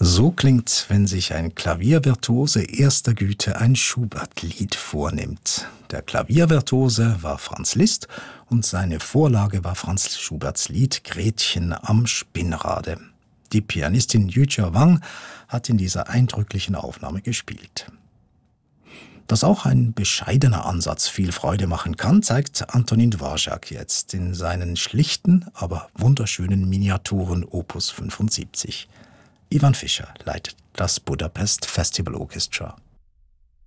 So klingt's, wenn sich ein Klaviervirtuose erster Güte ein Schubert-Lied vornimmt. Der Klaviervirtuose war Franz Liszt und seine Vorlage war Franz Schuberts Lied Gretchen am Spinnrade. Die Pianistin Yujia Wang hat in dieser eindrücklichen Aufnahme gespielt. Dass auch ein bescheidener Ansatz viel Freude machen kann, zeigt Antonin Dvorak jetzt in seinen schlichten, aber wunderschönen Miniaturen Opus 75. Ivan Fischer leitet das Budapest Festival Orchestra.